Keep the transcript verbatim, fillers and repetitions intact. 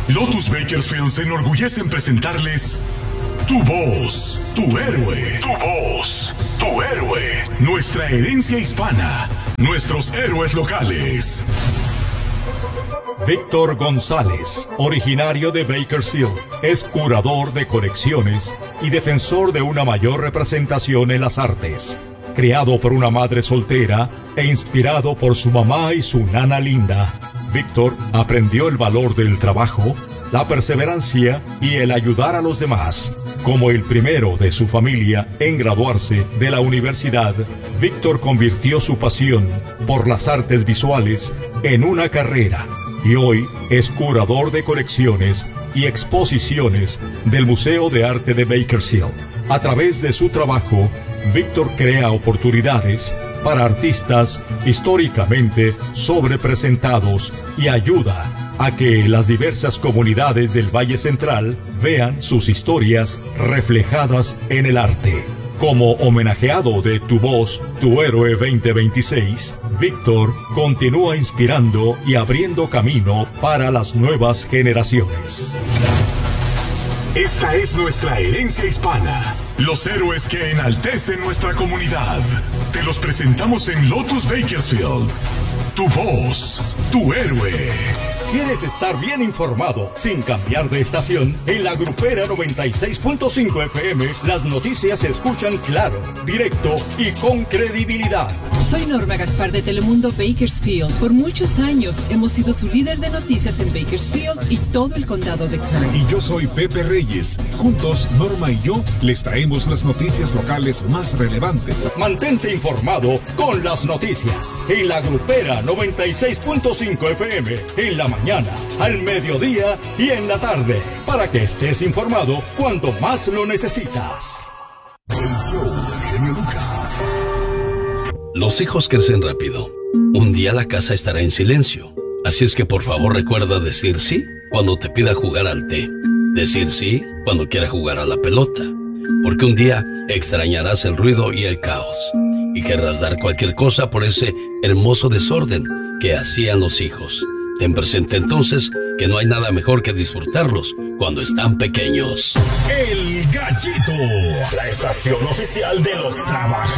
Lotus Bakersfield se enorgullece en presentarles Tu Voz, Tu Héroe. Tu Voz, Tu Héroe. Nuestra herencia hispana, nuestros héroes locales. Víctor González, originario de Bakersfield, es curador de colecciones y defensor de una mayor representación en las artes. Criado por una madre soltera e inspirado por su mamá y su nana linda, Víctor aprendió el valor del trabajo, la perseverancia y el ayudar a los demás. Como el primero de su familia en graduarse de la universidad, Víctor convirtió su pasión por las artes visuales en una carrera y hoy es curador de colecciones y exposiciones del Museo de Arte de Bakersfield. A través de su trabajo, Víctor crea oportunidades para artistas históricamente sobrepresentados y ayuda a que las diversas comunidades del Valle Central vean sus historias reflejadas en el arte. Como homenajeado de Tu Voz, Tu Héroe veinte veintiséis, Víctor continúa inspirando y abriendo camino para las nuevas generaciones. Esta es nuestra herencia hispana, los héroes que enaltecen nuestra comunidad. Te los presentamos en Lotus Bakersfield. Tu Voz, Tu Héroe. ¿Quieres estar bien informado sin cambiar de estación? En la Grupera noventa y seis punto cinco F M, las noticias se escuchan claro, directo y con credibilidad. Soy Norma Gaspar de Telemundo Bakersfield. Por muchos años hemos sido su líder de noticias en Bakersfield y todo el condado de Kern. Y yo soy Pepe Reyes. Juntos, Norma y yo les traemos las noticias locales más relevantes. Mantente informado con las noticias en la Grupera noventa y seis punto cinco F M, en la mañana, al mediodía y en la tarde, para que estés informado cuando más lo necesitas. El show del genio Lucas. Los hijos crecen rápido. Un día la casa estará en silencio. Así es que por favor recuerda decir sí cuando te pida jugar al té. Decir sí cuando quiera jugar a la pelota. Porque un día extrañarás el ruido y el caos. Y querrás dar cualquier cosa por ese hermoso desorden que hacían los hijos. Ten presente entonces que no hay nada mejor que disfrutarlos cuando están pequeños. El Gallito, la estación oficial de los trabajadores.